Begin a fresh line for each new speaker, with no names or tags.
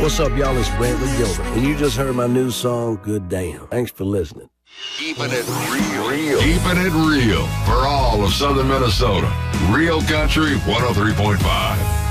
What's up, y'all? It's Brantley Gilbert, and you just heard my new song, Good Damn. Thanks for listening.
Keeping it real. Keeping it real for all of Southern Minnesota. Real Country 103.5.